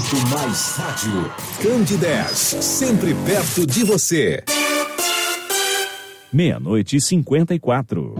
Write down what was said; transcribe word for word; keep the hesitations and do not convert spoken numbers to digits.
Muito Mais Rádio. Candidez, sempre perto de você. Meia-noite e cinquenta e quatro.